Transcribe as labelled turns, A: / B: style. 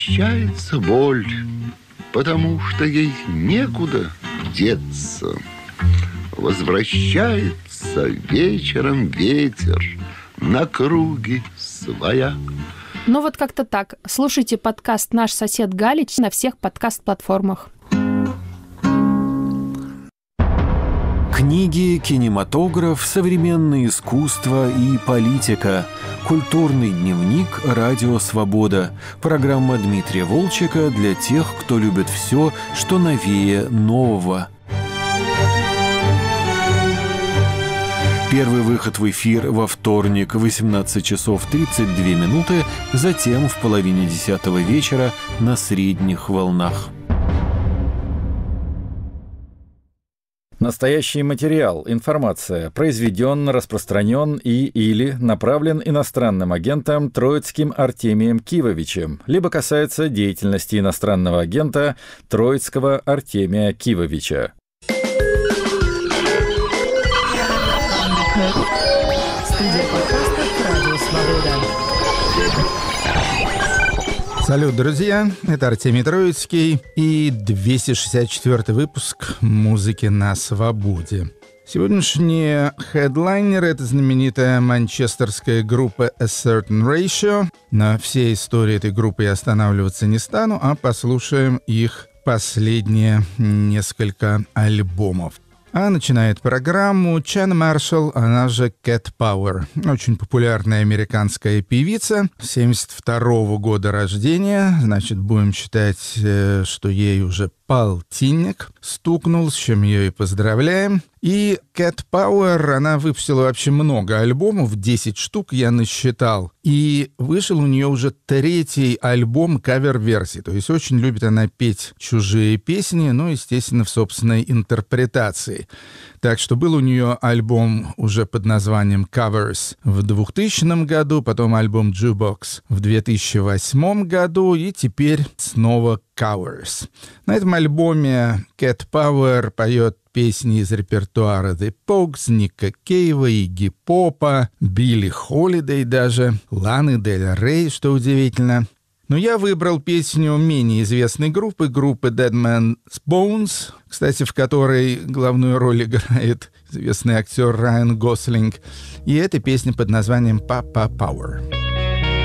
A: Возвращается боль, потому что ей некуда деться. Возвращается вечером ветер на круги своя.
B: Ну вот как-то так. Слушайте подкаст «Наш сосед Галич» на всех подкаст-платформах.
C: Книги, кинематограф, современное искусство и политика. Культурный дневник «Радио Свобода». Программа Дмитрия Волчека для тех, кто любит все, что новее нового. Первый выход в эфир во вторник, 18 часов 32 минуты, затем в половине 10 вечера на средних волнах.
D: Настоящий материал, информация произведен, распространен или направлен иностранным агентом Троицким Артемием Кивовичем, либо касается деятельности иностранного агента Троицкого Артемия Кивовича.
E: Студия подкастов «Радио Свобода».
F: Салют, друзья! Это Артемий Троицкий и 264 выпуск «Музыки на свободе». Сегодняшний хедлайнер — это знаменитая манчестерская группа A Certain Ratio. На всей истории этой группы я останавливаться не стану, а послушаем их последние несколько альбомов. А начинает программу Чан Маршалл, она же Кэт Пауэр. Очень популярная американская певица, 72-го года рождения. Значит, будем считать, что ей уже полтинник стукнул, с чем ее и поздравляем. И Кэт Пауэр, она выпустила вообще много альбомов, 10 штук я насчитал. И вышел у нее уже 3-й альбом кавер-версий. То есть очень любит она петь чужие песни, ну, естественно, в собственной интерпретации. Так что был у нее альбом уже под названием Covers в 2000 году, потом альбом Jukebox в 2008 году и теперь снова Covers. На этом альбоме Кэт Пауэр поет песни из репертуара The Pogues, Ника Кейва, Игги Попа, Билли Холидей даже, Ланы Дель Рей, что удивительно. Но я выбрал песню менее известной группы Dead Man's Bones, кстати, в которой главную роль играет известный актер Райан Гослинг. И эта песня под названием Papa Power.